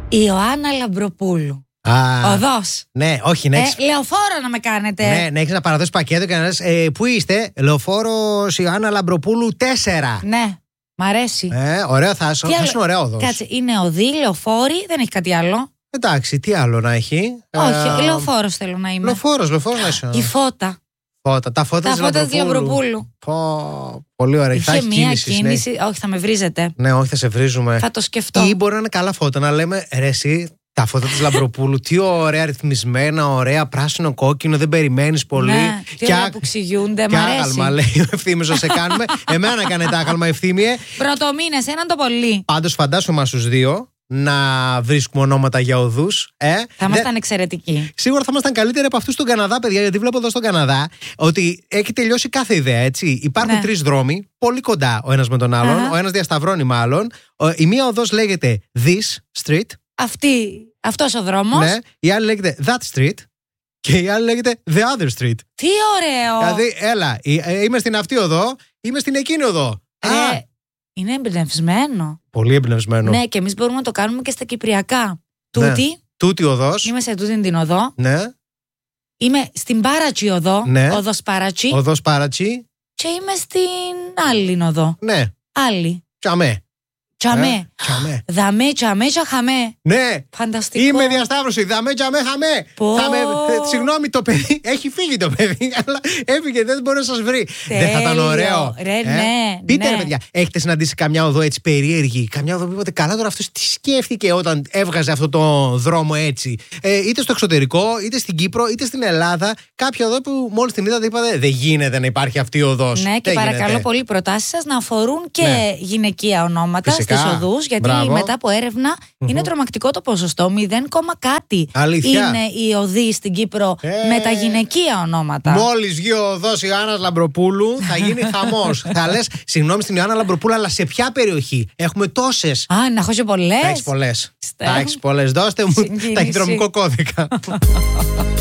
Ιωάννα Λαμπροπούλου. Οδός. Ναι, όχι, ναι. Λεωφόρο να με κάνετε. Ναι, ναι, έχεις να παραδώσεις πακέτο και να λες πού είστε, Λεωφόρος Ιωάννα Λαμπροπούλου 4. Ναι, μ' αρέσει. Ωραίο θα είναι ωραίο οδός. Κάτσε, είναι οδή, λεωφόρη, δεν έχει κάτι άλλο. Εντάξει, τι άλλο να έχει. Όχι, λεωφόρος θέλω να είμαι. Λεωφόρος να είσαι. Η φώτα. Τα φώτα της Λαμπροπούλου. Πολύ ωραία. Είχε μία κίνηση. Ναι. Όχι, θα με βρίζετε. Ναι, όχι, θα σε βρίζουμε. Θα το σκεφτώ. Ή μπορεί να είναι καλά φώτα, να λέμε ρε εσύ, τα φώτα της Λαμπροπούλου, τι ωραία ρυθμισμένα, ωραία, πράσινο, κόκκινο, δεν περιμένεις πολύ. Ναι, τι ωραία που ξηγιούνται, μ' αρέσει. Άγαλμα, λέει ο Ευθύμιος, να σε κάνουμε. Εμένα κάνετε άγαλμα, Ευθύμιε. Πρωτομήνες, έναν το πολύ. Πάντως, φαντάσου μας τους δύο να βρίσκουμε ονόματα για οδούς. Θα ήμασταν εξαιρετικοί. Σίγουρα θα ήμασταν καλύτεροι από αυτούς στον Καναδά, παιδιά, γιατί βλέπω εδώ στον Καναδά ότι έχει τελειώσει κάθε ιδέα, έτσι. Υπάρχουν 3 δρόμοι, πολύ κοντά ο ένας με τον άλλον. Ο ένας διασταυρώνει μάλλον. Η μία οδός λέγεται This Street. Αυτός ο δρόμος. Ναι, η άλλη λέγεται That Street. Και η άλλη λέγεται The Other Street. Τι ωραίο! Δηλαδή, έλα, είμαι στην αυτή οδό, είμαι στην εκείνη οδό. Είναι εμπνευσμένο. Πολύ εμπνευσμένο. Ναι, και εμείς μπορούμε να το κάνουμε και στα κυπριακά. Ναι. Τούτη οδός. Είμαι σε τούτη την οδό. Ναι. Είμαι στην Πάρατσι οδό. Ναι. Οδός Πάρατσι. Οδός Πάρατσι. Και είμαι στην άλλη οδό. Ναι. Άλλη. Τσαμέ. Τσαμέ. Δαμέ, τσαμέ, τσαχαμέ. Ναι. Φανταστικό. Είμαι διασταύρωση. Δαμέ, τσαμέ, χαμέ. Συγγνώμη, το παιδί. Έχει φύγει το παιδί. Αλλά έφυγε, δεν μπορεί να σας βρει. Δεν θα ήταν ωραίο. Ναι. Πείτε, ρε παιδιά, έχετε συναντήσει καμιά οδό έτσι περίεργη? Καμιά οδό που είπατε, καλά, τώρα αυτός τι σκέφτηκε όταν έβγαζε αυτό το δρόμο έτσι? Είτε στο εξωτερικό, είτε στην Κύπρο, είτε στην Ελλάδα. Κάποια οδό που μόλις την είδατε είπατε, δεν γίνεται να υπάρχει αυτή η οδός. Ναι, και παρακαλώ πολύ προτάσεις σας να αφορούν και γυναικεία ονόματα στις οδούς, γιατί μετά από έρευνα είναι τρομακτικό το ποσοστό. 0, κάτι είναι οι οδοί στην Κύπρο με τα γυναικεία ονόματα. Μόλις βγει ο οδός Ιωάννας Λαμπροπούλου, θα γίνει χαμός. Θα λες, συγγνώμη στην Ιωάννα Λαμπροπούλου, αλλά σε ποια περιοχή? Έχουμε τόσες. Να έχω και πολλές. Θα έχεις πολλές. Δώστε μου ταχυδρομικό κώδικα.